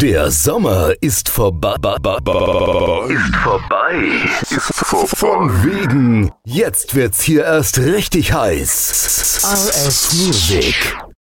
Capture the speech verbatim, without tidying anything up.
Der Sommer ist vorbei. Ist vorbei. Ist von wegen. Jetzt wird's hier erst richtig heiß. R S Music.